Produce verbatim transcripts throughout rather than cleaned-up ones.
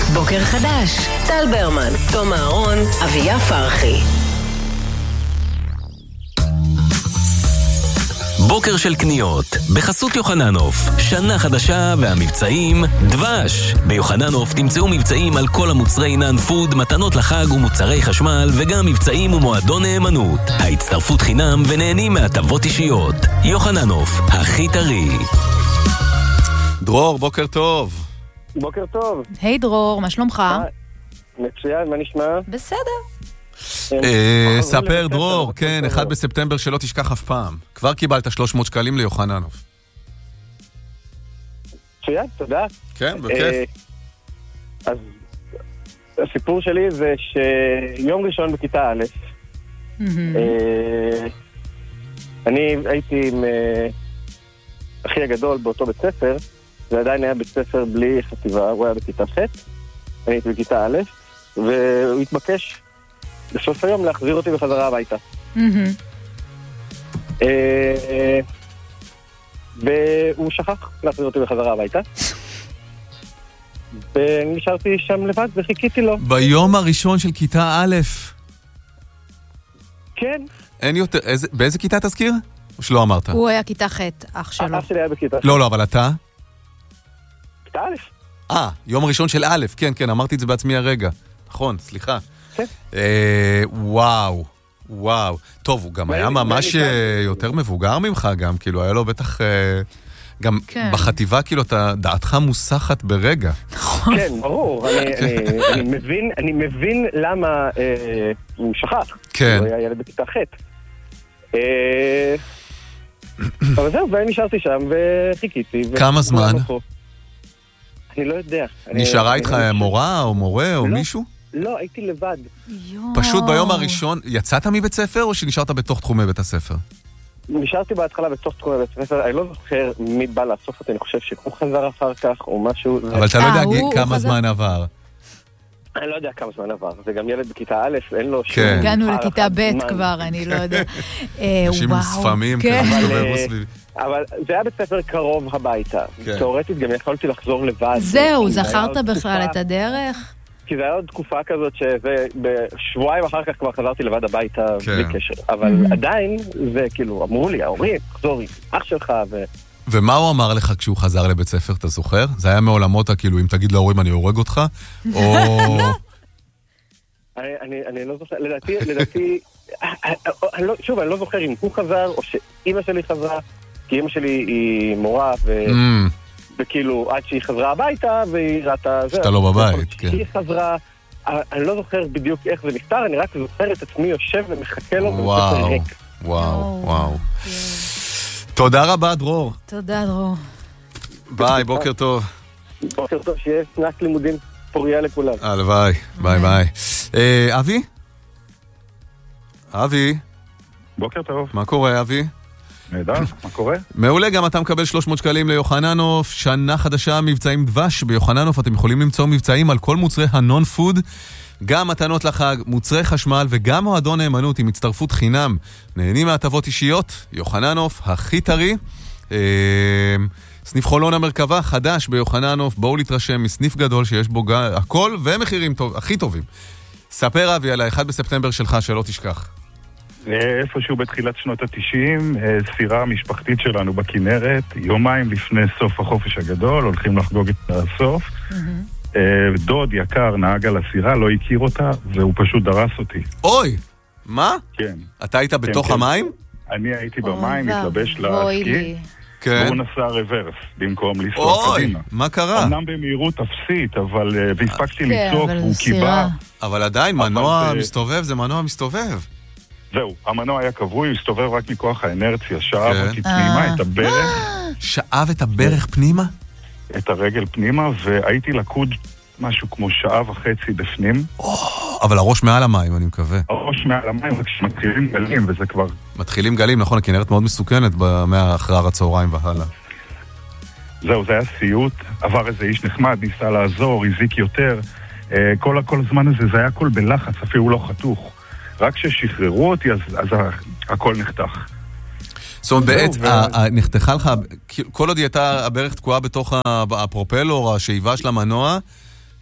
בוקר חדש, טל ברמן, תום אהרון, אביה פרחי. בוקר של קניות, בחסות יוחננוף, שנה חדשה והמבצעים דבש. ביוחננוף תמצאו מבצעים על כל המוצרי נאן פוד, מתנות לחג ומוצרי חשמל, וגם מבצעים ומועדון נאמנות. ההצטרפות חינם ונהנים מהטבות אישיות. יוחננוף, הכי טרי. דרור, בוקר טוב. בוקר טוב. היי דרור, מה שלומך? מצוין, מה נשמע? בסדר. ספר דרור, כן, אחד בספטמבר שלא תשכח אף פעם. כבר קיבלת שלוש מאות שקלים ליוחננוף. מצוין, תודה. כן, בכיף. אז הסיפור שלי זה שיום ראשון בכיתה א', אני הייתי עם אחי הגדול באותו בית ספר, ועדיין היה בית ספר בלי חטיבה, הוא היה בכיתה ח', אני הייתי בכיתה א', והוא התבקש בסוף היום להחזיר אותי בחזרה הביתה. והוא שכח להחזיר אותי בחזרה הביתה. ואני נשארתי שם לבד וחיכיתי לו. ביום הראשון של כיתה א'. כן. אין יותר, באיזה כיתה תזכיר? או שלא אמרת? הוא היה כיתה ח', אח שלו. אח שלי היה בכיתה ח'. לא, לא, אבל אתה? כיתה א'. אה, יום הראשון של א', כן, כן, אמרתי את זה בעצמי הרגע. נכון, סליחה. כן. וואו, וואו. טוב, הוא גם היה ממש יותר מבוגר ממך גם, כאילו, היה לו בטח גם בחטיבה, כאילו, דעתך מוסחת ברגע. נכון. כן, ברור. אני מבין למה הוא שכח. כן. הוא היה ילד בכיתה ח'. אבל זהו, ואני נשארתי שם וחיכיתי. כמה זמן? אני לא יודע. נשארה איתך מורה או מורה או מישהו? לא, הייתי לבד. פשוט ביום הראשון, יצאת מבית ספר או שנשארת בתוך תחומי בית הספר? נשארתי בהתחלה בתוך תחומי בית הספר, אני לא זוכר מי בא לאסוף אותי, אני חושב שהוא חזר אחר כך או משהו. אבל אתה לא יודע כמה זמן עבר. אני לא יודע כמה זמן עבר, זה גם ילד בכיתה א', אין לו שום... הגענו לכיתה ב' כבר, אני לא יודע. אנשים ספמים, כזה מסתובבו סביב. אבל זה היה בית ספר קרוב הביתה. תיאורטית גם יכולתי לחזור לבד. זהו, זכרת בכלל את הדרך? כי זה היה עוד תקופה כזאת שבשבועיים אחר כך כבר חזרתי לבד הביתה בלי קשר. אבל עדיין, זה כאילו, אמרו לי, ההורים, תחזור עם אח שלך ו... ומה הוא אמר לך כשהוא חזר לבית ספר, אתה זוכר? זה היה מעולמות, כאילו, אם תגיד להורים אני הורג אותך, או... אני לא זוכר, לדעתי, לדעתי, שוב, אני לא זוכר אם הוא חזר, או שאמא שלי חזרה, כי אמא שלי היא מורה, וכאילו, עד שהיא חזרה הביתה, והיא ראתה... שאתה לא בבית, כן. היא חזרה, אני לא זוכר בדיוק איך זה נפטר, אני רק זוכר את עצמי יושב ומחכה לו, וואו, וואו, וואו. תודה רבה, דרור. תודה, דרור. ביי, בוקר טוב. בוקר טוב, שיהיה סנק לימודים פוריה לכולם. הלוואי, ביי ביי. אבי? אבי? בוקר טוב. מה קורה, אבי? נהדר, מה קורה? מעולה, גם אתם מקבל שלוש מאות שקלים ליוחננוף, שנה חדשה, מבצעים דבש. ביוחננוף אתם יכולים למצוא מבצעים על כל מוצרי הנון פוד, גם מתנות לחג, מוצרי חשמל וגם מועדון נאמנות עם הצטרפות חינם. נהנים מהטבות אישיות, יוחננוף, הכי טרי. סניף חולון המרכבה, חדש ביוחננוף, בואו להתרשם מסניף גדול שיש בו הכל ומחירים טוב, הכי טובים. ספר אבי על האחד בספטמבר שלך שלא תשכח. איפשהו בתחילת שנות ה-תשעים, סירה משפחתית שלנו בכנרת, יומיים לפני סוף החופש הגדול, הולכים לחגוג את הסוף. דוד יקר נהג על הסירה, לא הכיר אותה, והוא פשוט דרס אותי. אוי, מה? כן. אתה היית בתוך המים? אני הייתי במים, מתלבש להשקי, והוא נסע רוורס, במקום לנסוע קדימה. אוי, מה קרה? אמנם במהירות אפסית, אבל והספקתי לצוף, הוא קיבה. אבל עדיין, מנוע מסתובב, זה מנוע מסתובב. זהו, המנוע היה קבוי, הוא הסתובב רק מכוח האנרציה, שאב אותי פנימה, את הברך. שאב את הברך פנימה? את הרגל פנימה, והייתי לקוד משהו כמו שעה וחצי בפנים. אבל הראש מעל המים, אני מקווה. הראש מעל המים, רק שמתחילים גלים, וזה כבר... מתחילים גלים, נכון, הכנרת מאוד מסוכנת מאחר הצהריים והלאה. זהו, זה היה סיוט, עבר איזה איש נחמד, ניסה לעזור, הזיק יותר. כל, כל הזמן הזה, זה היה הכל בלחץ, אפילו לא חתוך. רק כששחררו אותי, אז, אז הכל נחתך. זאת אומרת, בעת, נחתכה לך, כל עוד היא הייתה הברך תקועה בתוך הפרופלור, השאיבה של המנוע, כן.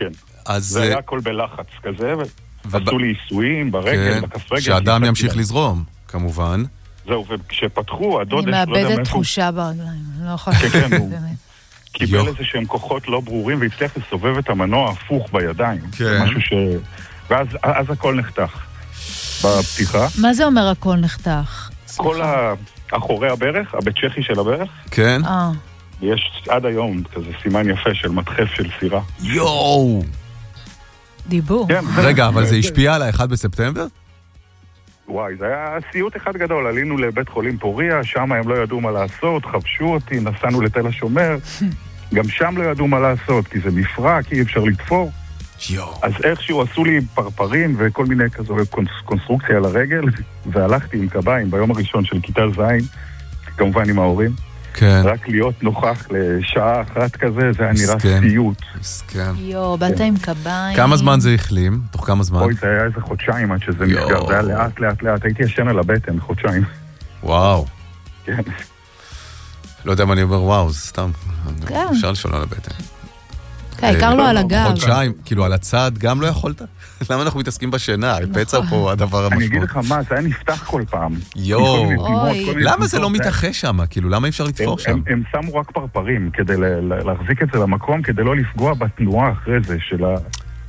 זה היה הכל בלחץ כזה, ועשו לי עיסויים ברגל, בכף רגל. שאדם ימשיך לזרום, כמובן. זהו, וכשפתחו, הדודש... אני מאבדת תחושה ברגליים, לא יכולה... כן, כן, הוא קיבל איזה שהם כוחות לא ברורים, והצליח לסובב את המנוע הפוך בידיים. כן. משהו ש... ואז הכל נחתך בפתיחה. מה זה אומר הכל נחתך? כל האחורי הברך, הבית צ'כי של הברך. כן. יש עד היום כזה סימן יפה של מדחף של סירה. יואו! דיבור. רגע, אבל זה השפיע על ה-אחד בספטמבר? וואי, זה היה סיוט אחד גדול. עלינו לבית חולים פוריה, שם הם לא ידעו מה לעשות, חבשו אותי, נסענו לתל השומר. גם שם לא ידעו מה לעשות, כי זה מפרק, אי אפשר לתפור. יואו. אז איכשהו עשו לי פרפרים וכל מיני כזו קונסטרוקציה על הרגל, והלכתי עם קביים ביום הראשון של כיתה זין, כמובן עם ההורים. כן. רק להיות נוכח לשעה אחת כזה, זה היה נראה סיוט. מסכן. יואו, באת עם קביים. כמה זמן זה החלים? תוך כמה זמן? אוי, זה היה איזה חודשיים עד שזה נסגר. זה היה לאט לאט לאט. הייתי ישן על הבטן, חודשיים. וואו. כן. לא יודע מה אני אומר, וואו, זה סתם. אפשר לשאול על הבטן. כן, עיקר לו על הגב. חודשיים, כאילו על הצד, גם לא יכולת? למה אנחנו מתעסקים בשינה? פצע פה הדבר המשמעות. אני אגיד לך מה, זה היה נפתח כל פעם. יואו. למה זה לא מתרחש שם? כאילו, למה אי אפשר לתפור שם? הם שמו רק פרפרים כדי להחזיק את זה למקום, כדי לא לפגוע בתנועה אחרי זה של ה...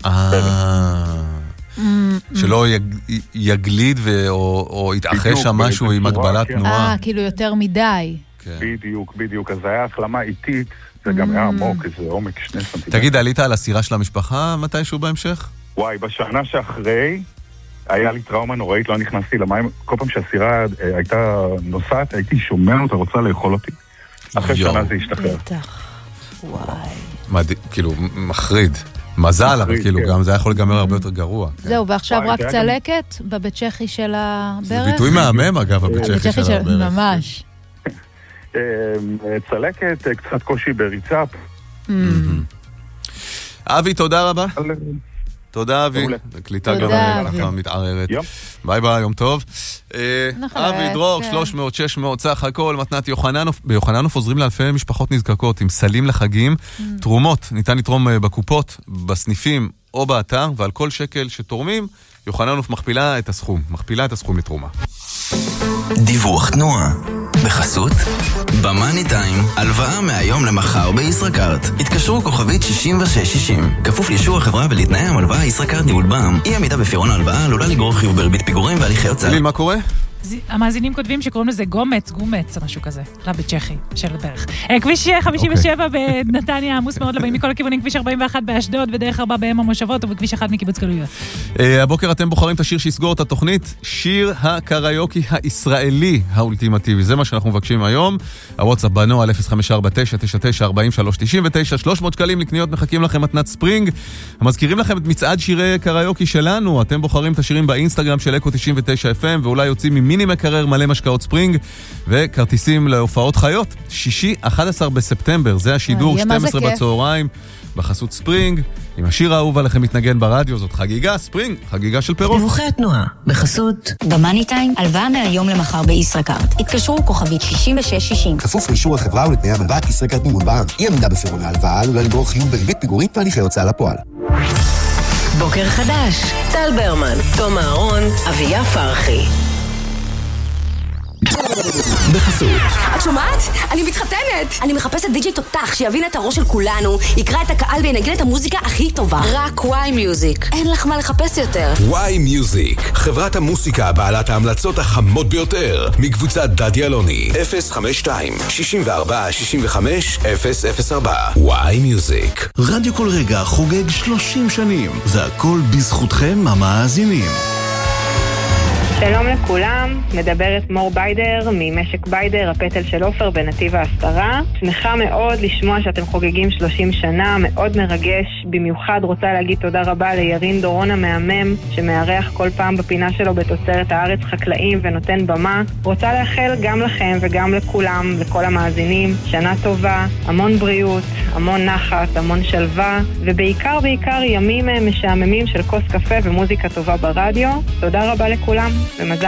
שלא יגליד או יתאחש שם משהו עם הגבלת תנועה. אה, כאילו יותר מדי. בדיוק, בדיוק. אז זה היה החלמה איטית. זה גם היה עמוק, איזה עומק שני סנטימטר. תגיד, עלית על הסירה של המשפחה מתישהו בהמשך? וואי, בשנה שאחרי היה לי טראומה נוראית, לא נכנסתי למים. כל פעם שהסירה הייתה נוסעת, הייתי שומע אותה, רוצה לאכול אותי. אחרי שנה זה השתחרר. בטח. וואי. כאילו, מחריד. מזל, אבל כאילו גם זה יכול להיגמר הרבה יותר גרוע. זהו, ועכשיו רק צלקת בבית צ'כי של הברך? זה ביטוי מהמם, אגב, הבית צ'כי של הברך. ממש. צלקת, קצת קושי בריצה. אבי, תודה רבה. תודה, אבי. קליטה גם ככה מתערערת. ביי ביי, יום טוב. אבי, דרור, שלוש מאות שש מאות סך הכל, מתנת יוחננוף. ביוחננוף עוזרים לאלפי משפחות נזקקות עם סלים לחגים. תרומות ניתן לתרום בקופות, בסניפים או באתר, ועל כל שקל שתורמים, יוחננוף מכפילה את הסכום. מכפילה את הסכום לתרומה. דיווח תנועה. בחסות במאני טיים, הלוואה מהיום למחר בישראכרט. התקשרו כוכבית שישים ושש שישים. כפוף לאישור החברה ולתנאי המלוואה ישראכרט ניהול בע"מ. אי עמידה בפירעון ההלוואה עלולה לגרור חיוב בריבית פיגורים והליכי הוצאה. ליל, מה קורה? המאזינים כותבים שקוראים לזה גומץ, גומץ, משהו כזה, לא בצ'כי, של הברך. כביש חמישים ושבע בנתניה, עמוס מאוד לבאים מכל הכיוונים, כביש ארבעים ואחת באשדוד, בדרך ארבע בעמק המושבות, ובכביש אחד מקיבוץ גלויות. הבוקר אתם בוחרים את השיר שיסגור את התוכנית, שיר הקריוקי הישראלי האולטימטיבי. זה מה שאנחנו מבקשים היום. הוואטסאפ בנו על אפס חמש ארבע תשע תשע תשע ארבע שלוש תשע תשע, שלוש מאות שקלים לקניות, מחכים לכם מתנת ספרינג. מזכירים לכם את מצעד שירי קריוקי שלנו. אתם בוחרים את השירים באינסטגרם של אקו תשעים ותשע אף אם, ואולי יוצאים מיני מקרר מלא משקאות ספרינג וכרטיסים להופעות חיות. שישי אחד עשר בספטמבר, זה השידור, שתים עשרה בצהריים בחסות ספרינג, עם השיר האהוב עליכם מתנגן ברדיו. זאת חגיגה, ספרינג, חגיגה של פירות. דיווחי התנועה בחסות במאני טיים, הלוואה מהיום למחר בישראכרט. התקשרו כוכבית שישים ושש שישים. כפוף לאישור החברה ולתנאי המלוואה ישראכרט ניהול בע"מ. אי עמידה בפירעון ההלוואה עלולה לגרור חיוב בריבית פיגורים והליכי הוצאה לפועל. בוקר חדש, טל ברמן, תום אהרון, אביה פרחי. בחסות את שומעת? אני מתחתנת! אני מחפשת די-ג'יי תותח שיבין את הראש של כולנו, יקרא את הקהל וינגן את המוזיקה הכי טובה. רק וואי מיוזיק. אין לך מה לחפש יותר. וואי מיוזיק, חברת המוסיקה בעלת ההמלצות החמות ביותר, מקבוצת דדי אלוני. אפס חמש שתיים שישים וארבע שישים וחמש אפס אפס ארבע. וואי מיוזיק. רדיו כל רגע חוגג שלושים שנים. זה הכל בזכותכם המאזינים. שלום לכולם, מדברת מור ביידר ממשק ביידר, הפטל של אופר בנתיב ההסתרה. שמחה מאוד לשמוע שאתם חוגגים שלושים שנה, מאוד מרגש. במיוחד רוצה להגיד תודה רבה לירין דורון המהמם, שמארח כל פעם בפינה שלו בתוצרת הארץ חקלאים ונותן במה. רוצה לאחל גם לכם וגם לכולם, לכל המאזינים, שנה טובה, המון בריאות, המון נחת, המון שלווה, ובעיקר בעיקר ימים משעממים של כוס קפה ומוזיקה טובה ברדיו. תודה רבה לכולם. ומזל